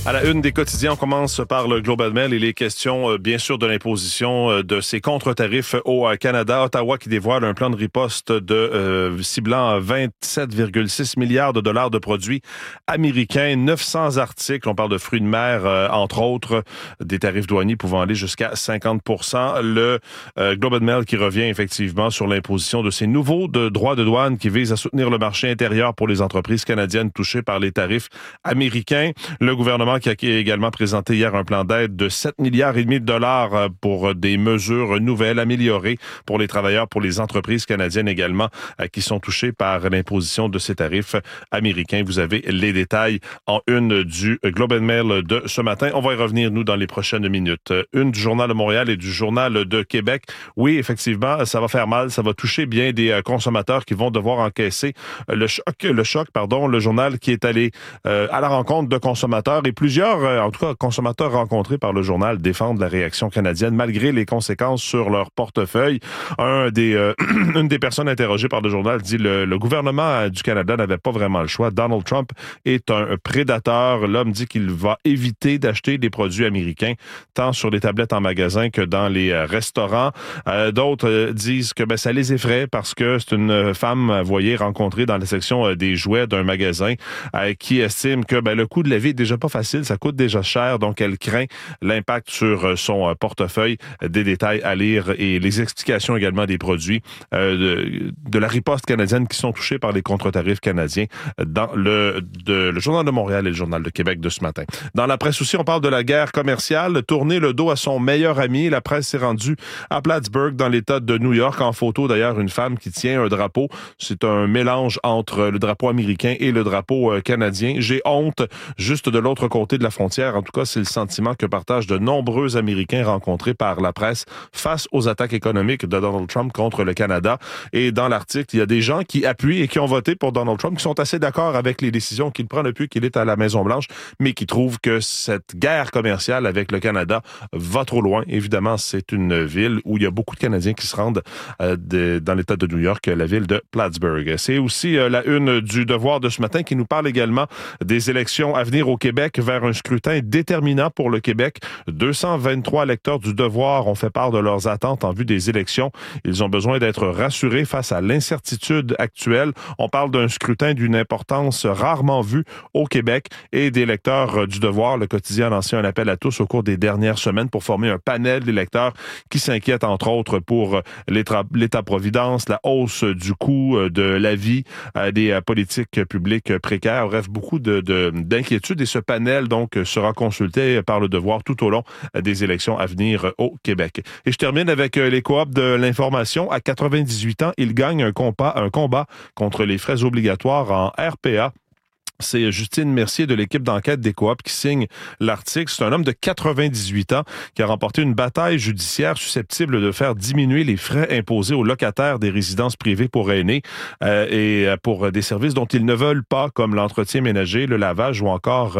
À la une des quotidiens, on commence par le Globe and Mail. Il est question, bien sûr, de l'imposition de ces contre-tarifs au Canada. Ottawa qui dévoile un plan de riposte ciblant 27,6 milliards de dollars de produits américains, 900 articles. On parle de fruits de mer, entre autres, des tarifs douaniers pouvant aller jusqu'à 50 %. Le Globe and Mail qui revient effectivement sur l'imposition de ces nouveaux droits de douane qui visent à soutenir le marché intérieur pour les entreprises canadiennes touchées par les tarifs américains. Le gouvernement qui a également présenté hier un plan d'aide de 7 milliards et demi de dollars pour des mesures nouvelles, améliorées pour les travailleurs, pour les entreprises canadiennes également, qui sont touchées par l'imposition de ces tarifs américains. Vous avez les détails en une du Globe and Mail de ce matin. On va y revenir, nous, dans les prochaines minutes. Une du Journal de Montréal et du Journal de Québec. Oui, effectivement, ça va faire mal. Ça va toucher bien des consommateurs qui vont devoir encaisser le choc. Le journal qui est allé à la rencontre de consommateurs et plusieurs, en tout cas, consommateurs rencontrés par le journal défendent la réaction canadienne malgré les conséquences sur leur portefeuille. Une des personnes interrogées par le journal dit le gouvernement du Canada n'avait pas vraiment le choix. Donald Trump est un prédateur. L'homme dit qu'il va éviter d'acheter des produits américains, tant sur les tablettes en magasin que dans les restaurants. D'autres disent que ça les effraie parce que c'est une femme, voyez, rencontrée dans la section des jouets d'un magasin qui estime que le coût de la vie est déjà pas facile, ça coûte déjà cher, donc elle craint l'impact sur son portefeuille. Des détails à lire et les explications également des produits de la riposte canadienne qui sont touchés par les contre-tarifs canadiens dans le Journal de Montréal et le Journal de Québec de ce matin. Dans la presse aussi, on parle de la guerre commerciale. Tourner le dos à son meilleur ami. La presse s'est rendue à Plattsburgh, dans l'État de New York. En photo, d'ailleurs, une femme qui tient un drapeau. C'est un mélange entre le drapeau américain et le drapeau canadien. J'ai honte, juste de l'autre côté de la frontière. En tout cas, c'est le sentiment que partagent de nombreux Américains rencontrés par la presse face aux attaques économiques de Donald Trump contre le Canada. Et dans l'article, il y a des gens qui appuient et qui ont voté pour Donald Trump, qui sont assez d'accord avec les décisions qu'il prend depuis qu'il est à la Maison-Blanche, mais qui trouvent que cette guerre commerciale avec le Canada va trop loin. Évidemment, c'est une ville où il y a beaucoup de Canadiens qui se rendent dans l'État de New York, la ville de Plattsburgh. C'est aussi la une du Devoir de ce matin qui nous parle également des élections à venir au Québec vers un scrutin déterminant pour le Québec. 223 lecteurs du Devoir ont fait part de leurs attentes en vue des élections. Ils ont besoin d'être rassurés face à l'incertitude actuelle. On parle d'un scrutin d'une importance rarement vue au Québec et des lecteurs du Devoir. Le quotidien a lancé un appel à tous au cours des dernières semaines pour former un panel d'électeurs qui s'inquiètent entre autres pour l'État-providence, la hausse du coût de la vie, des politiques publiques précaires. Bref, beaucoup d'inquiétudes et ce panel donc sera consulté par le Devoir tout au long des élections à venir au Québec. Et je termine avec les coops de l'information. À 98 ans, il gagne un combat contre les frais obligatoires en RPA. C'est Justine Mercier de l'équipe d'enquête des coops qui signe l'article. C'est un homme de 98 ans qui a remporté une bataille judiciaire susceptible de faire diminuer les frais imposés aux locataires des résidences privées pour aînés et pour des services dont ils ne veulent pas, comme l'entretien ménager, le lavage ou encore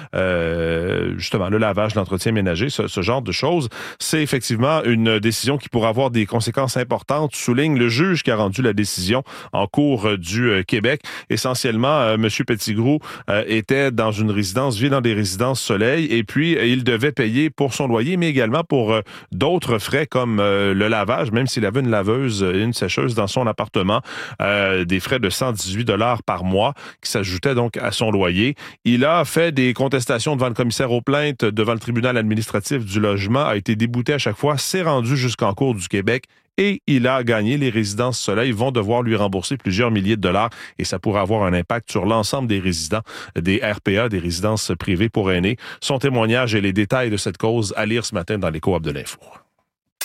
justement le lavage, l'entretien ménager, ce genre de choses. C'est effectivement une décision qui pourra avoir des conséquences importantes, souligne le juge qui a rendu la décision en cours du Québec. Essentiellement, M. Petitgrou était dans une résidence, vit dans des résidences Soleil, et puis il devait payer pour son loyer, mais également pour d'autres frais comme le lavage, même s'il avait une laveuse et une sécheuse dans son appartement, des frais de 118 $ par mois qui s'ajoutaient donc à son loyer. Il a fait des contestations devant le commissaire aux plaintes, devant le tribunal administratif du logement, a été débouté à chaque fois, s'est rendu jusqu'en cour du Québec et il a gagné. Les résidences Soleil vont devoir lui rembourser plusieurs milliers de dollars et ça pourrait avoir un impact sur l'ensemble des résidents des RPA, des résidences privées pour aînés. Son témoignage et les détails de cette cause à lire ce matin dans les coops de l'info.